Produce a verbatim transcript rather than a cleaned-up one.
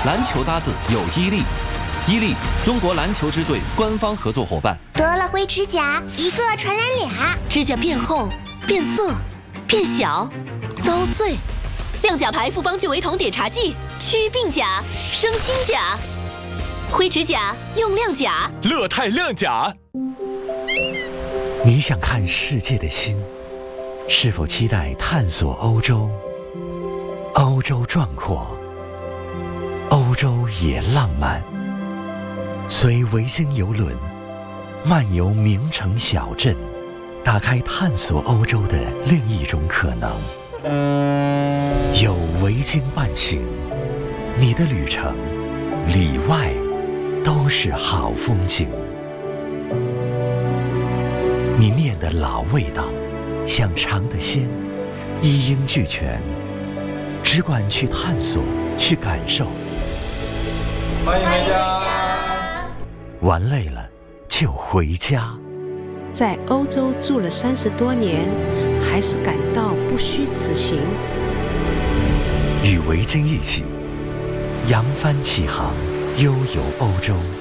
篮球搭子有伊利，伊利中国篮球支队官方合作伙伴。 得了灰指甲，一个传染俩， 指甲变厚、变色、变小、遭碎。亮甲牌复方聚维酮碘茶剂，祛病甲、生新甲。灰指甲用亮甲， 乐泰亮甲。 你想看世界的心，是否期待探索欧洲？欧洲壮阔，欧洲也浪漫。随维京邮轮漫游名城小镇，打开探索欧洲的另一种可能。有维京伴行，你的旅程里外都是好风景。你念的老味道，想尝的鲜，一应俱全，只管去探索，去感受。 欢迎回家。 玩累了就回家。 在欧洲住了三十多年，还是感到不虚此行。 与维京一起扬帆起航，悠游欧洲。